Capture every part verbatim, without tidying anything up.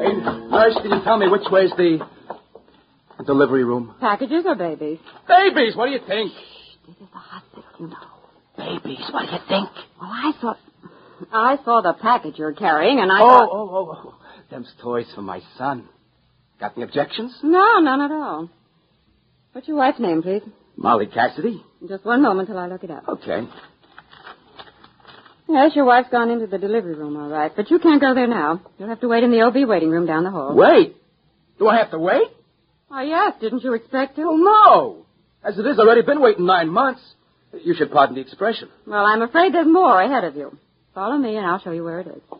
Hey, nurse, can you tell me which way's the delivery room? Packages or babies? Babies, what do you think? Shh, this is the hospital, you know. Babies, what do you think? Well, I saw... I saw the package you're carrying, and I oh, thought... Oh, oh, oh, Them's toys for my son. Got any objections? No, none at all. What's your wife's name, please? Molly Cassidy. Just one moment till I look it up. Okay. Yes, your wife's gone into the delivery room, all right. But you can't go there now. You'll have to wait in the O B waiting room down the hall. Wait? Do I have to wait? Oh, yes. Didn't you expect to? Oh, no. As it is, I've already been waiting nine months. You should pardon the expression. Well, I'm afraid there's more ahead of you. Follow me, and I'll show you where it is.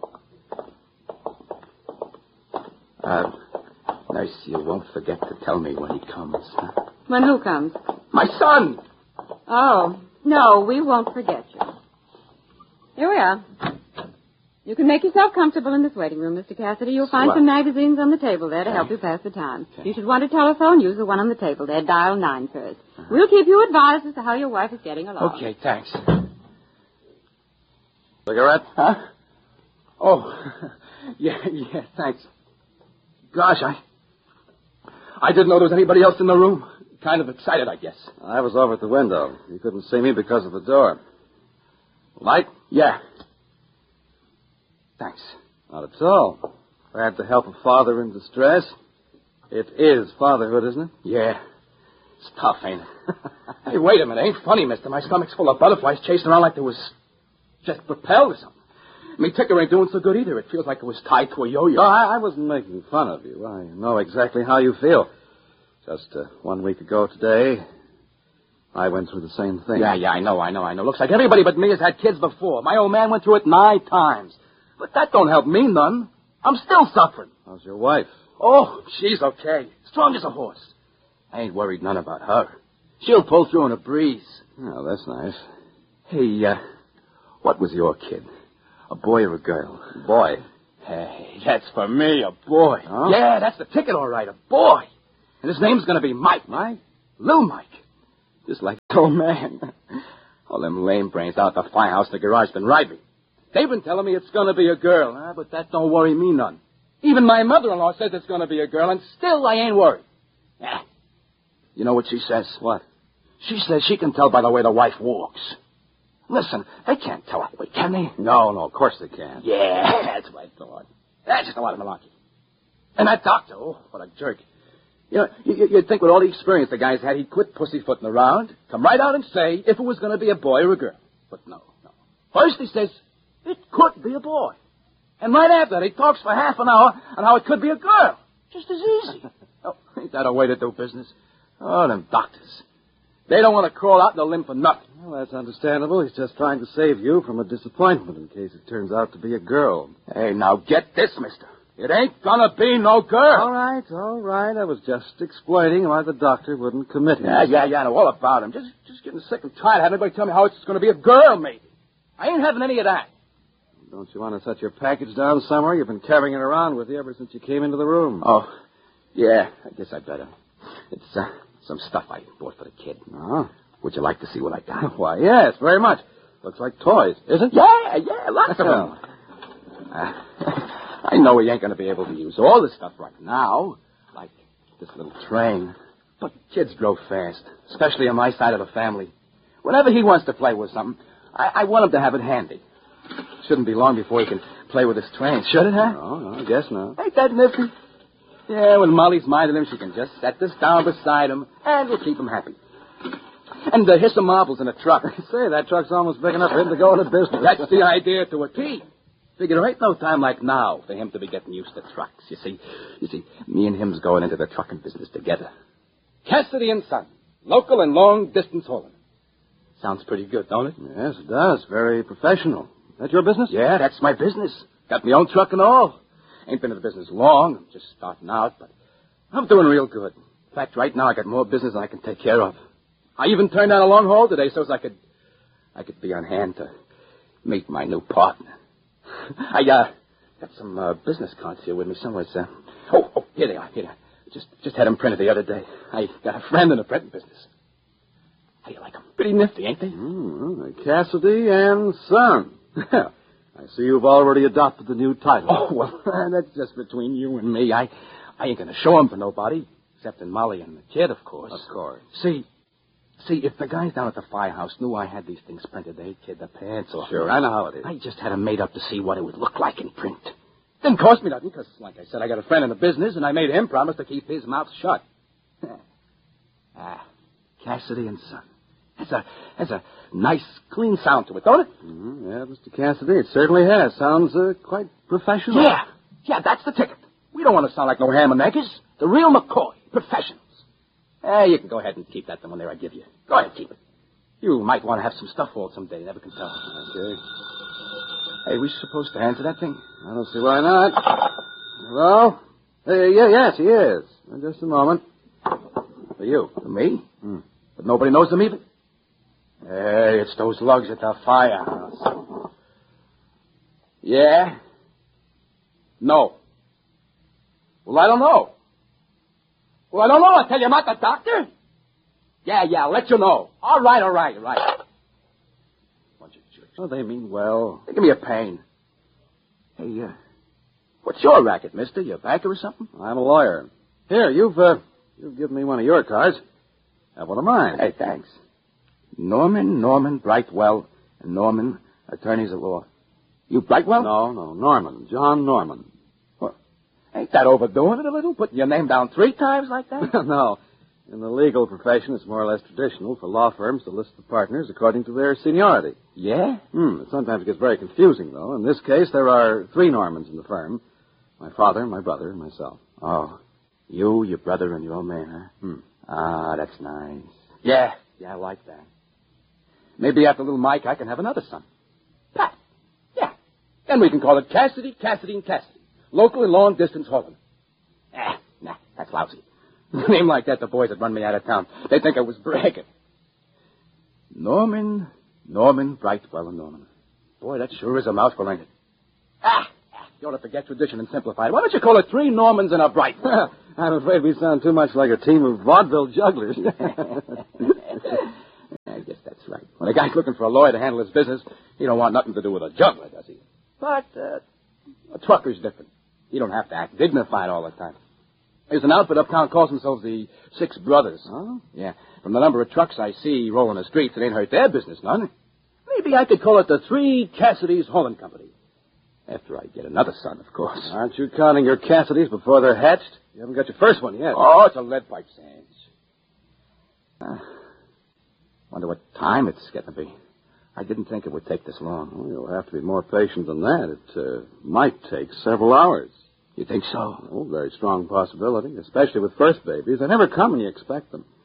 Uh, nurse, you won't forget to tell me when he comes. Huh? When who comes? My son! Oh, no, we won't forget you. Here we are. You can make yourself comfortable in this waiting room, Mister Cassidy. You'll find Swell. some magazines on the table there to Okay. help you pass the time. Okay. You should want a telephone, use the one on the table there. Dial nine first. Uh-huh. We'll keep you advised as to how your wife is getting along. Okay, thanks. Cigarette? Huh? Oh, yeah, yeah, thanks. Gosh, I... I didn't know there was anybody else in the room. Kind of excited, I guess. I was over at the window. You couldn't see me because of the door. Light? Yeah. Thanks. Not at all. Glad to help a father in distress. It is fatherhood, isn't it? Yeah. It's tough, ain't it? Hey, wait a minute. Ain't funny, mister. My stomach's full of butterflies chasing around like there was just propelled or something. Me ticker ain't doing so good either. It feels like it was tied to a yo-yo. No, I, I wasn't making fun of you. I know exactly how you feel. Just uh, one week ago today, I went through the same thing. Yeah, yeah, I know, I know, I know. Looks like everybody but me has had kids before. My old man went through it nine times. But that don't help me none. I'm still suffering. How's your wife? Oh, she's okay. Strong as a horse. I ain't worried none about her. She'll pull through in a breeze. Oh, that's nice. Hey, uh, what was your kid? A boy or a girl? Boy. Hey, that's for me, a boy. Huh? Yeah, that's the ticket, all right, a boy. And his name's going to be Mike. Mike? Lil Mike. Just like the old man. All them lame brains out at the firehouse in the garage been right me. They've been telling me it's going to be a girl, huh? But that don't worry me none. Even my mother-in-law says it's going to be a girl, and still I ain't worried. Yeah. You know what she says? What? She says she can tell by the way the wife walks. Listen, they can't tell that way, can they? No, no, of course they can't. Yeah, that's what I thought. That's just a lot of malarkey. And that doctor, oh, what a jerk. You know, you, you'd think with all the experience the guy's had, he'd quit pussyfooting around, come right out and say if it was going to be a boy or a girl. But no, no. First he says, it could be a boy. And right after that, he talks for half an hour on how it could be a girl. Just as easy. Oh, ain't that a way to do business? Oh, them doctors. They don't want to crawl out on a limb for nothing. Well, that's understandable. He's just trying to save you from a disappointment in case it turns out to be a girl. Hey, now get this, mister. It ain't gonna be no girl. All right, all right. I was just explaining why the doctor wouldn't commit him. Yeah, yeah, yeah, I know all about him. Just, just getting sick and tired of having everybody tell me how it's gonna be a girl, maybe. I ain't having any of that. Don't you want to set your package down somewhere? You've been carrying it around with you ever since you came into the room. Oh, yeah, I guess I better. It's uh, some stuff I bought for the kid. Oh. Would you like to see what I got? Why, yes, very much. Looks like toys, isn't it? Yeah, yeah, lots of them. Uh, I know he ain't going to be able to use all this stuff right now, like this little train. But kids grow fast, especially on my side of the family. Whenever he wants to play with something, I, I want him to have it handy. Shouldn't be long before he can play with this train, should it, huh? No, no, I guess not. Ain't that nifty? Yeah, when Molly's minding him, she can just set this down beside him, and we'll keep him happy. And uh, here's some marbles in a truck. Say, that truck's almost big enough for him to go into business. That's the idea to a T. Figure there ain't no time like now for him to be getting used to trucks. You see, you see, me and him's going into the trucking business together. Cassidy and Son, local and long-distance hauling. Sounds pretty good, don't it? Yes, it does. Very professional. That your business? Yeah, that's my business. Got my own truck and all. Ain't been in the business long. I'm just starting out, but I'm doing real good. In fact, right now I got more business than I can take care of. I even turned down a long haul today so as I could, I could be on hand to meet my new partner. I, uh, got some, uh, business cards here with me somewhere, sir. Oh, oh, here they are, here they are. Just, just had them printed the other day. I got a friend in the printing business. How you like them? Pretty nifty, ain't they? Mm, Cassidy and Son. I see you've already adopted the new title. Oh, well, that's just between you and me. I, I ain't going to show him for nobody, except in Molly and the kid, of course. Of course. See, see, if the guys down at the firehouse knew I had these things printed, they'd kid the pants off. Sure, me. I know how it is. I just had them made up to see what it would look like in print. Didn't cost me nothing, because, like I said, I got a friend in the business, and I made him promise to keep his mouth shut. ah, Cassidy and Son. That's a, that's a nice, clean sound to it, don't it? Mm-hmm. Yeah, Mister Cassidy, it certainly has. Sounds uh, quite professional. Yeah, yeah, that's the ticket. We don't want to sound like no ham and eggs. The real McCoy, professionals. Eh, you can go ahead and keep that the one there I give you. Go ahead, keep it. You might want to have some stuff for it someday. Never can tell. Okay. Hey, we supposed to answer that thing? I don't see why not. Hello? Hey, yeah, yes, he is. Just a moment. For you. For me? Hmm. But nobody knows them even? Hey, it's those lugs at the firehouse. Yeah? No. Well, I don't know. Well, I don't know. I'll tell you, I'm not the doctor. Yeah, yeah, I'll let you know. All right, all right, all right. Bunch of jerks. Oh, they mean well. They give me a pain. Hey, uh, what's your racket, mister? You a banker or something? I'm a lawyer. Here, you've, uh, you've given me one of your cards. Have one of mine. Hey, thanks. Norman, Norman, Brightwell, and Norman, attorneys at law. You Brightwell? No, no, Norman. John Norman. Well, ain't that overdoing it a little? Putting your name down three times like that? No. In the legal profession, it's more or less traditional for law firms to list the partners according to their seniority. Yeah? Hmm. It sometimes gets very confusing, though. In this case, there are three Normans in the firm. My father, my brother, and myself. Oh. You, your brother, and your old man, huh? Hmm. Ah, that's nice. Yeah, yeah, I like that. Maybe after little Mike, I can have another son. Pat. Yeah. Then we can call it Cassidy, Cassidy, and Cassidy. Local and long-distance hauling. Ah, nah, that's lousy. A name like that, the boys that run me out of town, they think I was bragging. Norman, Norman, Brightwell, and Norman. Boy, that sure is a mouthful, ain't it? Ah, you ought to forget tradition and simplify it. Why don't you call it three Normans and a Brightwell? I'm afraid we sound too much like a team of vaudeville jugglers. I guess that's right. When a guy's looking for a lawyer to handle his business, he don't want nothing to do with a juggler, does he? But uh, a trucker's different. You don't have to act dignified all the time. There's an outfit uptown calls themselves the Six Brothers. Oh? Yeah. From the number of trucks I see rolling the streets, it ain't hurt their business none. Maybe I could call it the Three Cassidy's Hauling Company. After I get another son, of course. Aren't you counting your Cassidys before they're hatched? You haven't got your first one yet. Oh, it's a lead pipe, Sands. Uh, wonder what time it's getting to be. I didn't think it would take this long. Well, you'll have to be more patient than that. It uh, might take several hours. You think so? Oh, very strong possibility, especially with first babies. They never come when you expect them.